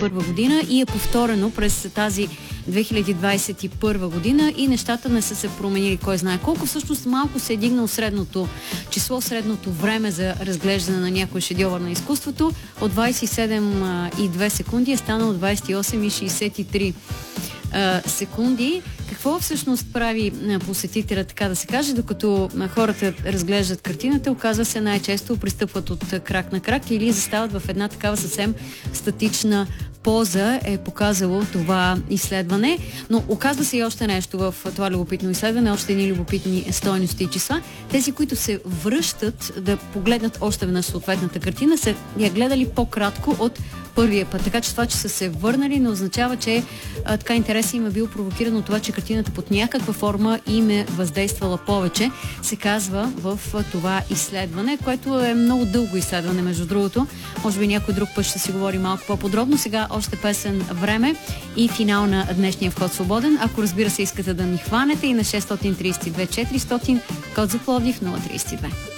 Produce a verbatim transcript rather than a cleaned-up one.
първа година и е повторено през тази две хиляди двадесет и първа година и нещата не са се променили кой знае колко. Всъщност малко се е дигнал средното число, средното време за разглеждане на някой шедьовър на изкуството. От двадесет и седем и две секунди е станало двадесет и осем и шейсет и три секунди. Какво всъщност прави посетителя, така да се каже, докато хората разглеждат картината, оказва се най-често пристъпват от крак на крак или застават в една такава съвсем статична поза, е показало това изследване. Но оказва се и още нещо в това любопитно изследване, още едни любопитни стойности и числа. Тези, които се връщат да погледнат още веднъж съответната картина, са я гледали по-кратко от първия път. Така че това, че са се върнали, не означава, че а, така интересът им е бил провокиран от това, че картината под някаква форма им е въздействала повече, се казва в а, това изследване, което е много дълго изследване, между другото. Може би някой друг път ще си говори малко по-подробно. Сега още песен време и финал на днешния вход свободен. Ако разбира се искате да ни хванете и на шест три две четиристотин, код за Пловдив нула три две.